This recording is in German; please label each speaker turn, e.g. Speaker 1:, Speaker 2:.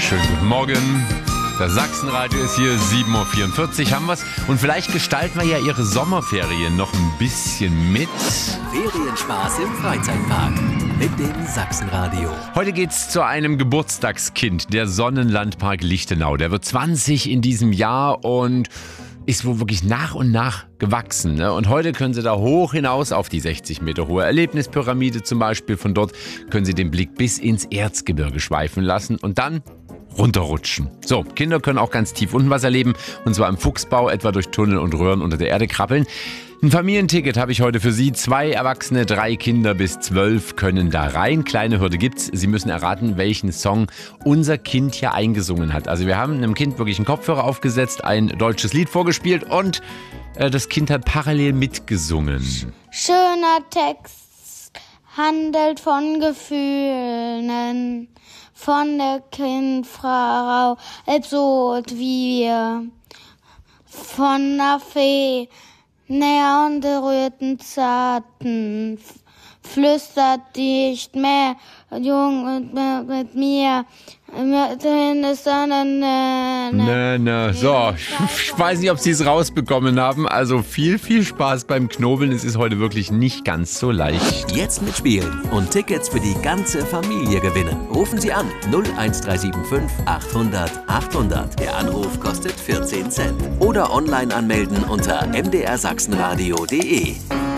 Speaker 1: Schönen guten Morgen. Das Sachsenradio ist hier, 7.44 Uhr haben wir's. Und vielleicht gestalten wir ja Ihre Sommerferien noch ein bisschen mit.
Speaker 2: Ferienspaß im Freizeitpark mit dem Sachsenradio.
Speaker 1: Heute geht's zu einem Geburtstagskind, der Sonnenlandpark Lichtenau. Der wird 20 in diesem Jahr und ist wohl wirklich nach und nach gewachsen. Ne? Und heute können Sie da hoch hinaus auf die 60 Meter hohe Erlebnispyramide zum Beispiel. Von dort können Sie den Blick bis ins Erzgebirge schweifen lassen und dann runterrutschen. So, Kinder können auch ganz tief unten was erleben, und zwar im Fuchsbau, etwa durch Tunnel und Röhren unter der Erde krabbeln. Ein Familienticket habe ich heute für Sie. 2 Erwachsene, 3 Kinder bis 12 können da rein. Kleine Hürde gibt's. Sie müssen erraten, welchen Song unser Kind hier eingesungen hat. Also wir haben einem Kind wirklich einen Kopfhörer aufgesetzt, ein deutsches Lied vorgespielt und das Kind hat parallel mitgesungen.
Speaker 3: Schöner Text handelt von Gefühlen, von der Kindfrau, so wie wir, von der Fee, näher und berührten zarten, flüstert nicht mehr, jung mit mir, in der Sonne.
Speaker 1: So, ich weiß nicht, ob Sie es rausbekommen haben. Also viel Spaß beim Knobeln. Es ist heute wirklich nicht ganz so leicht.
Speaker 2: Jetzt mitspielen und Tickets für die ganze Familie gewinnen. Rufen Sie an 01375 800 800. Der Anruf kostet 14 Cent. Oder online anmelden unter mdrsachsenradio.de.